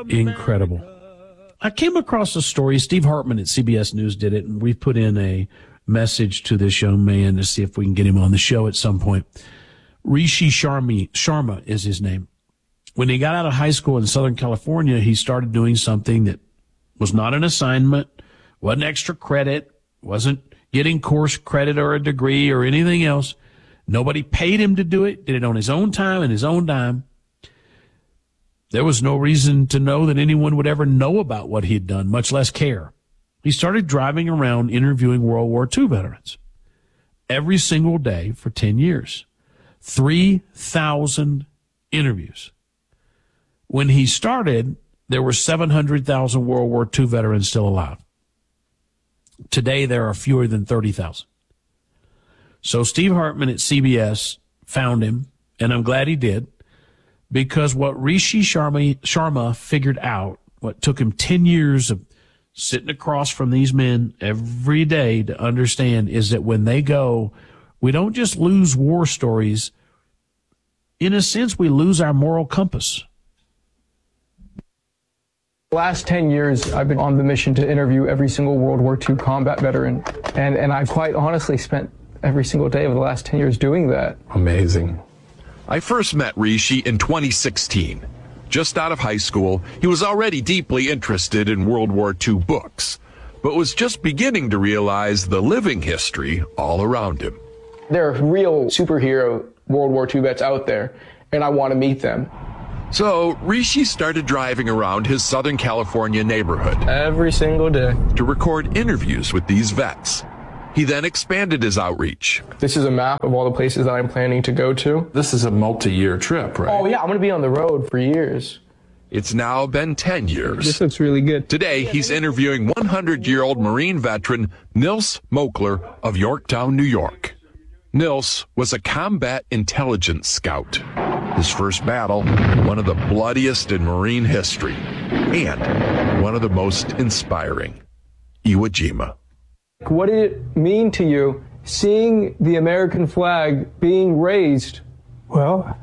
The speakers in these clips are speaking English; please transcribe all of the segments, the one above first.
Incredible. I came across a story. Steve Hartman at CBS News did it, and we put in a message to this young man to see if we can get him on the show at some point. Rishi Sharma is his name. When he got out of high school in Southern California, he started doing something that was not an assignment, wasn't extra credit, wasn't getting course credit or a degree or anything else. Nobody paid him to do it, did it on his own time and his own dime. There was no reason to know that anyone would ever know about what he'd done, much less care. He started driving around interviewing World War II veterans every single day for 10 years. 3,000 interviews. When he started, there were 700,000 World War II veterans still alive. Today, there are fewer than 30,000. So Steve Hartman at CBS found him, and I'm glad he did, because what Rishi Sharma figured out, what took him 10 years of sitting across from these men every day to understand, is that when they go, we don't just lose war stories. In a sense, we lose our moral compass. The last 10 years, I've been on the mission to interview every single World War II combat veteran. And I quite honestly spent every single day of the last 10 years doing that. Amazing. I first met Rishi in 2016. Just out of high school, he was already deeply interested in World War II books, but was just beginning to realize the living history all around him. There are real superhero World War II vets out there, and I want to meet them. So Rishi started driving around his Southern California neighborhood every single day to record interviews with these vets. He then expanded his outreach. This is a map of all the places that I'm planning to go to. This is a multi-year trip, right? Oh, yeah, I'm going to be on the road for years. It's now been 10 years. This looks really good. Today, he's interviewing 100-year-old Marine veteran Nils Mokler of Yorktown, New York. Nils was a combat intelligence scout. His first battle, one of the bloodiest in Marine history, and one of the most inspiring, Iwo Jima. What did it mean to you seeing the American flag being raised? Well,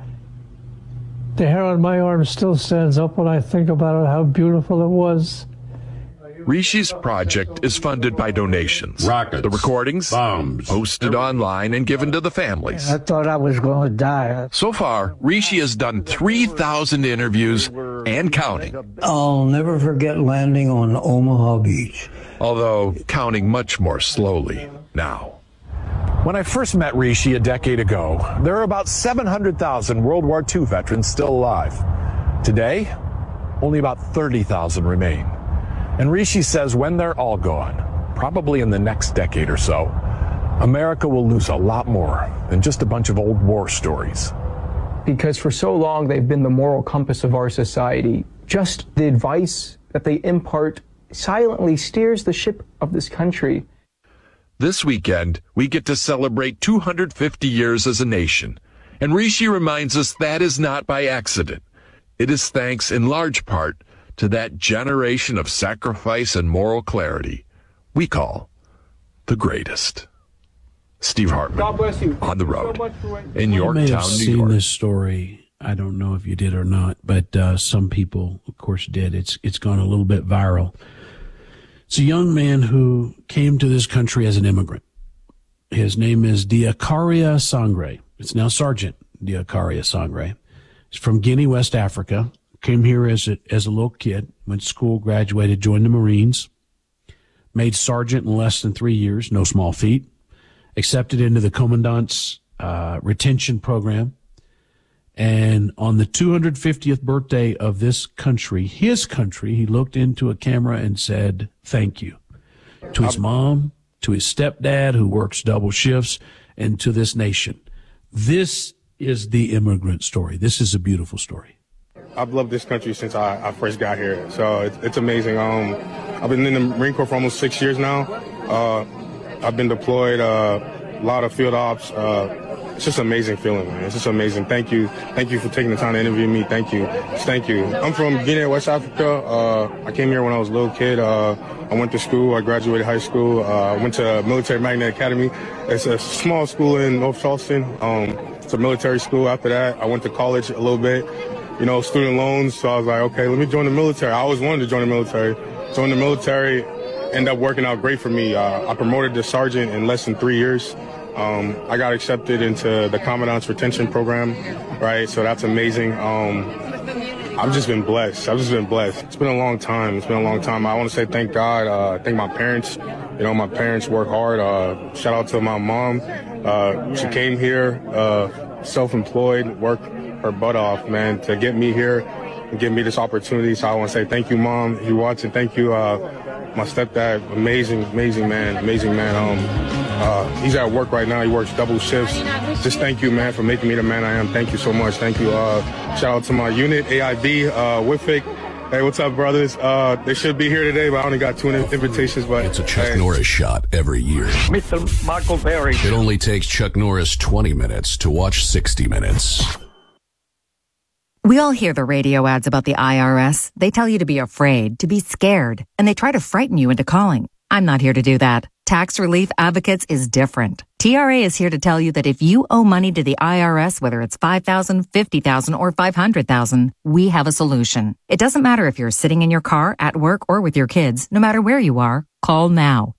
the hair on my arm still stands up when I think about it, how beautiful it was. Rishi's project is funded by donations. Rockets, the recordings, bombs, posted online and given to the families. I thought I was going to die. So far, Rishi has done 3,000 interviews and counting. I'll never forget landing on Omaha Beach. Although counting much more slowly now. When I first met Rishi a decade ago, there were about 700,000 World War II veterans still alive. Today, only about 30,000 remain. And Rishi says when they're all gone, probably in the next decade or so, America will lose a lot more than just a bunch of old war stories. Because for so long, they've been the moral compass of our society. Just the advice that they impart silently steers the ship of this country. This weekend, we get to celebrate 250 years as a nation. And Rishi reminds us that is not by accident. It is thanks in large part to that generation of sacrifice and moral clarity we call the greatest. Steve Hartman, God bless you. On the road in You may have Yorktown, New seen York. this story. I don't know if you did or not, but some people, of course, did. It's gone a little bit viral. It's a young man who came to this country as an immigrant. His name is Diakaria Sangre. It's now Sergeant Diakaria Sangre. He's from Guinea, West Africa. Came here as a little kid, went to school, graduated, joined the Marines, made sergeant in less than 3 years, no small feat, accepted into the Commandant's retention program. And on the 250th birthday of this country, his country, he looked into a camera and said, thank you to his mom, to his stepdad who works double shifts, and to this nation. This is the immigrant story. This is a beautiful story. I've loved this country since I first got here, so it's amazing. I've been in the Marine Corps for almost 6 years now. I've been deployed, a lot of field ops. It's just an amazing feeling, man. It's just amazing. Thank you for taking the time to interview me. Thank you. Thank you. I'm from Guinea, West Africa. I came here when I was a little kid. I went to school. I graduated high school. I went to Military Magnet Academy. It's a small school in North Charleston. It's a military school. After that, I went to college a little bit. student loans. So I was like, okay, let me join the military. I always wanted to join the military. Joined the military, ended up working out great for me. I promoted to sergeant in less than 3 years. I got accepted into the Commandant's Retention Program, right? So that's amazing. I've just been blessed. It's been a long time. I want to say thank God. Thank my parents. My parents work hard. Shout out to my mom. She came here, self-employed, worked her butt off, man, to get me here and give me this opportunity. So I want to say thank you, Mom. If you're watching, thank you. My stepdad, amazing man. He's at work right now. He works double shifts. Just thank you, man, for making me the man I am. Thank you so much. Thank you. Shout out to my unit, AIB, WIFIC. Hey, what's up, brothers? They should be here today, but I only got 2 invitations. But it's a Chuck Norris shot every year. Mr. Michael Berry. It only takes Chuck Norris 20 minutes to watch 60 Minutes. We all hear the radio ads about the IRS. They tell you to be afraid, to be scared, and they try to frighten you into calling. I'm not here to do that. Tax Relief Advocates is different. TRA is here to tell you that if you owe money to the IRS, whether it's $5,000, $50,000, or $500,000, we have a solution. It doesn't matter if you're sitting in your car, at work, or with your kids. No matter where you are, call now.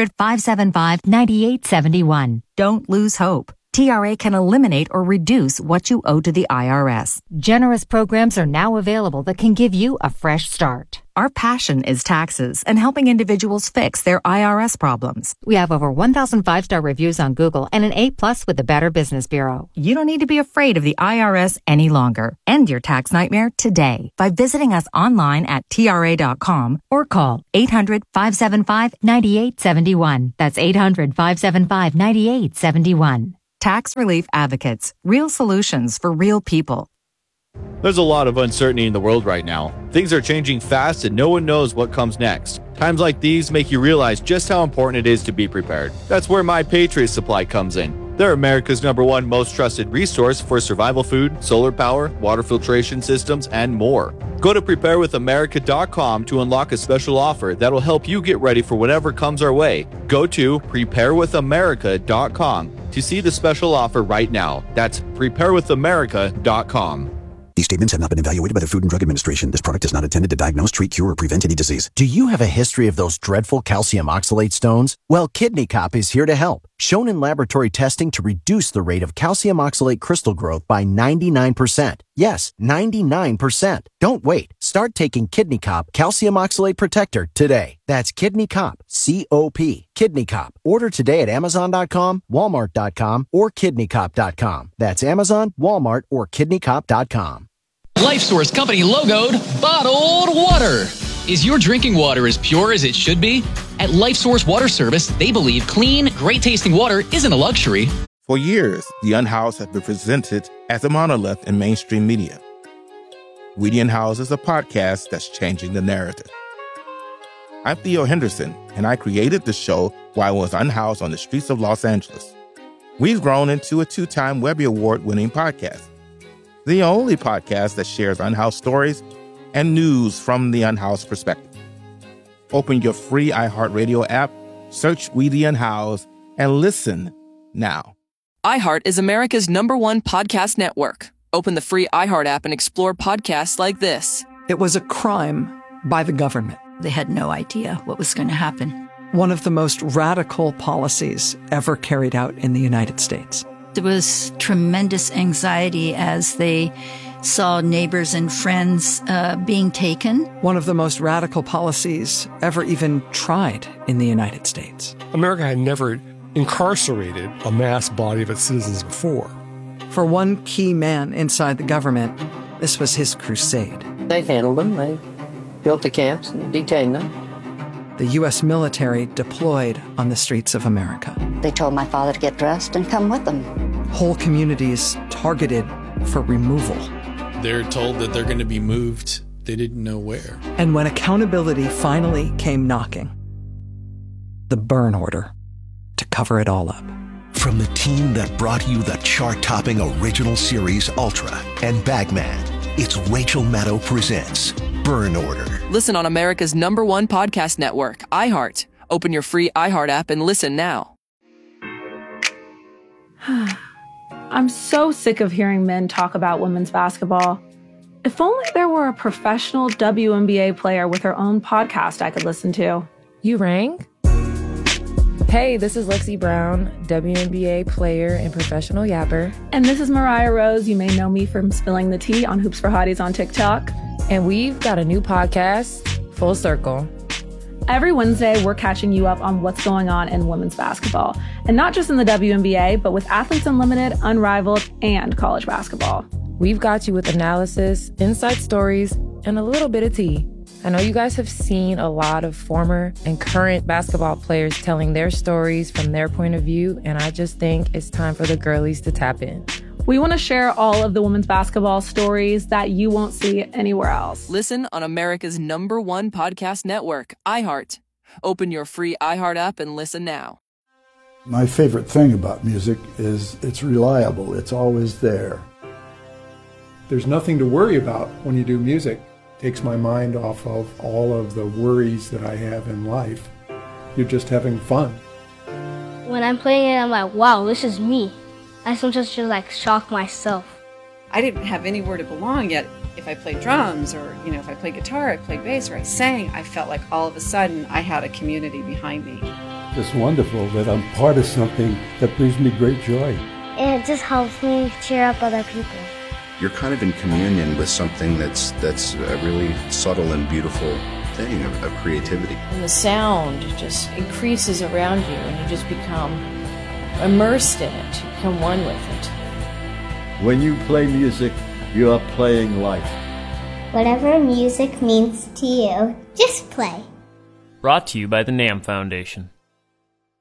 800-575-9871. Don't lose hope. TRA can eliminate or reduce what you owe to the IRS. Generous programs are now available that can give you a fresh start. Our passion is taxes and helping individuals fix their IRS problems. We have over 1,000 5-star reviews on Google and an A+ with the Better Business Bureau. You don't need to be afraid of the IRS any longer. End your tax nightmare today by visiting us online at TRA.com or call 800-575-9871. That's 800-575-9871. Tax Relief Advocates. Real solutions for real people. There's a lot of uncertainty in the world right now. Things are changing fast and no one knows what comes next. Times like these make you realize just how important it is to be prepared. That's where My Patriot Supply comes in. They're America's #1 most trusted resource for survival food, solar power, water filtration systems, and more. Go to preparewithamerica.com to unlock a special offer that will help you get ready for whatever comes our way. Go to preparewithamerica.com to see the special offer right now. That's preparewithamerica.com. These statements have not been evaluated by the Food and Drug Administration. This product is not intended to diagnose, treat, cure, or prevent any disease. Do you have a history of those dreadful calcium oxalate stones? Well, Kidney Cop is here to help. Shown in laboratory testing to reduce the rate of calcium oxalate crystal growth by 99%. Yes, 99%. Don't wait. Start taking Kidney Cop Calcium Oxalate Protector today. That's Kidney Cop, C-O-P. Kidney Cop. Order today at Amazon.com, Walmart.com, or KidneyCop.com. That's Amazon, Walmart, or KidneyCop.com. LifeSource Company logoed bottled water. Is your drinking water as pure as it should be? At LifeSource Water Service, they believe clean, great-tasting water isn't a luxury. For years, the Unhoused have been presented as a monolith in mainstream media. We the Unhoused is a podcast that's changing the narrative. I'm Theo Henderson, and I created the show while I was unhoused on the streets of Los Angeles. We've grown into a 2-time Webby Award-winning podcast. The only podcast that shares unhoused stories and news from the unhoused perspective. Open your free iHeartRadio app, search We the Unhoused, and listen now. iHeart is America's #1 podcast network. Open the free iHeart app and explore podcasts like this. It was a crime by the government. They had no idea what was going to happen. One of the most radical policies ever carried out in the United States. There was tremendous anxiety as they saw neighbors and friends being taken. One of the most radical policies ever even tried in the United States. America had never incarcerated a mass body of its citizens before. For one key man inside the government, this was his crusade. They handled them. They built the camps and detained them. The U.S. military deployed on the streets of America. They told my father to get dressed and come with them. Whole communities targeted for removal. They're told that they're going to be moved. They didn't know where. And when accountability finally came knocking, the burn order to cover it all up. From the team that brought you the chart-topping original series Ultra and Bagman, it's Rachel Maddow presents Burn Order. Listen on America's #1 podcast network, iHeart. Open your free iHeart app and listen now. I'm so sick of hearing men talk about women's basketball. If only there were a professional WNBA player with her own podcast I could listen to. You rang? Hey, this is Lexi Brown, WNBA player and professional yapper. And this is Mariah Rose. You may know me from spilling the tea on Hoops for Hotties on TikTok. And we've got a new podcast, Full Circle. Every Wednesday, we're catching you up on what's going on in women's basketball. And not just in the WNBA, but with Athletes Unlimited, Unrivaled, and college basketball. We've got you with analysis, inside stories, and a little bit of tea. I know you guys have seen a lot of former and current basketball players telling their stories from their point of view, and I just think it's time for the girlies to tap in. We want to share all of the women's basketball stories that you won't see anywhere else. Listen on America's #1 podcast network, iHeart. Open your free iHeart app and listen now. My favorite thing about music is it's reliable. It's always there. There's nothing to worry about when you do music. Takes my mind off of all of the worries that I have in life. You're just having fun. When I'm playing it, I'm like, wow, this is me. I sometimes just like shock myself. I didn't have anywhere to belong yet. If I played drums or, if I played guitar, I played bass, or I sang, I felt like all of a sudden I had a community behind me. It's wonderful that I'm part of something that brings me great joy. And it just helps me cheer up other people. You're kind of in communion with something that's a really subtle and beautiful thing of creativity. And the sound just increases around you, and you just become immersed in it. You become one with it. When you play music, you are playing life. Whatever music means to you, just play. Brought to you by the NAMM Foundation.